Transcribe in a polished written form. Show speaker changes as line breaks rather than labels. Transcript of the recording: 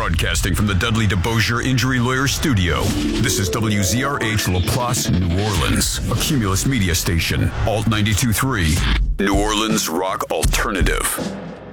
Broadcasting from the Dudley DeBosier Injury Lawyer Studio. This is WZRH LaPlace, New Orleans, a Cumulus media station, Alt 92.3, New Orleans Rock Alternative.